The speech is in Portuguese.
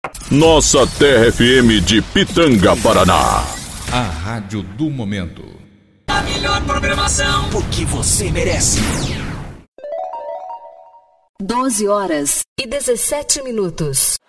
Nossa Terra FM de Pitanga, Paraná. A rádio do momento. A melhor programação, porque você merece. 12 horas e 17 minutos.